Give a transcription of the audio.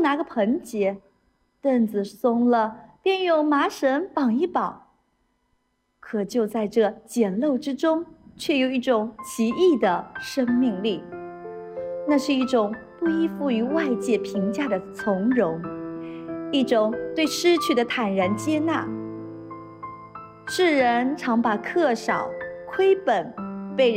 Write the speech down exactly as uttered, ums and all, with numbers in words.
拿个盆接，凳子松了，便用麻绳绑一绑。可就在这简陋之中，却有一种奇异的生命力，那是一种不依附于外界评价的从容，一种对失去的坦然接纳。世人常把课少、亏本